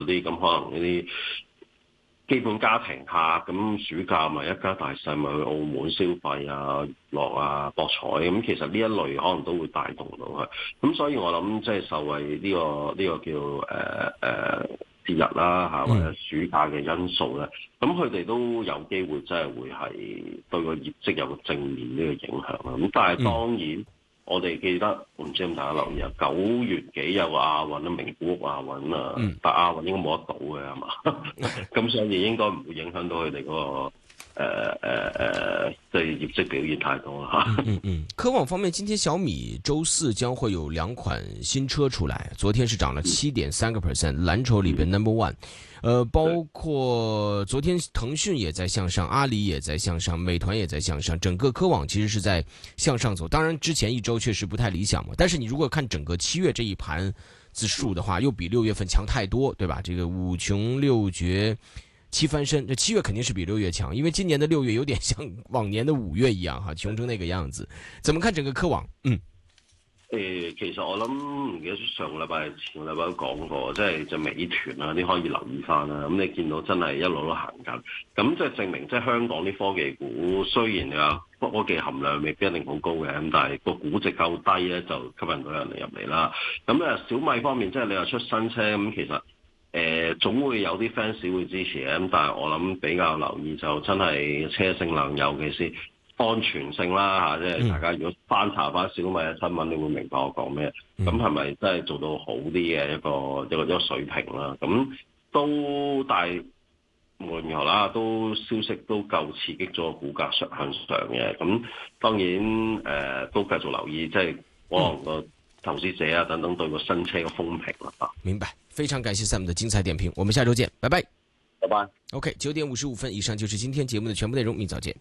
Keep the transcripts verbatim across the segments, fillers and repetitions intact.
啲，咁可能呢啲基本家庭客，咁暑假咪一家大細咪去澳門消費啊、娛樂啊、博彩，咁其實呢一類可能都會帶動到佢。咁所以我諗即係受惠呢、呢個呢、呢個叫誒誒、呃、節日啦嚇，或者暑假嘅因素咧，咁佢哋都有機會真係會係對個業績有個正面呢個影響啦。咁但係當然。嗯我哋記得，唔知咁大家留意啊，九月幾有個亞運啊，名古屋亞運啊，嗯、但亞運應該冇得到嘅係嘛？咁所以應該唔會影響到佢哋嗰個。誒誒誒，對業績表現太多啦嚇。 嗯嗯，科網方面，今天小米周四將會有兩款新車出來，昨天是漲了七點三個 percent，藍籌裏邊 number one。呃，包括昨天騰訊也在向上，阿里也在向上，美團也在向上，整個科網其實是在向上走。當然之前一周確實不太理想嘛，但是你如果看整個七月這一盤子數的話，又比六月份強太多，對吧？這個五窮六絕七翻身，這七月肯定是比六月強，因為今年的六月有點像往年的五月一樣哈，窮成那個樣子。怎麼看整個科網？嗯， 誒、呃，其實我諗唔記得上個禮拜、前個禮拜都講過，即係就美團啊，你可以留意翻啦。咁你見到真係一路都行緊，咁即係證明即係香港啲科技股雖然啊科技含量未必一定好高嘅，咁但係個估值夠低咧，就吸引到人哋入嚟啦。咁誒小米方面，即係你話出新車咁，其實。誒、呃、總會有啲 fans 會支持嘅，咁但係我諗比較留意就真係車性能，尤其是安全性啦嚇，即係大家如果翻查翻小米嘅新聞，你會明白我講咩。咁係咪真係做到好啲嘅一個一個一個水平啦？咁都但係無論如何啦，都消息都夠刺激咗股價上向上嘅。咁當然誒、呃、都繼續留意，即係可能個投資者啊等等對個新車嘅風評啦。 明白。非常感謝 Sam 的精彩點評，我們下周見，拜拜， 拜拜。 OK， 九點五十五分以上就是今天節目的全部內容，明早見。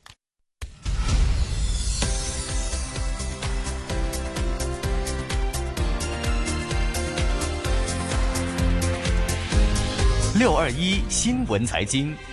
六二一新聞財經。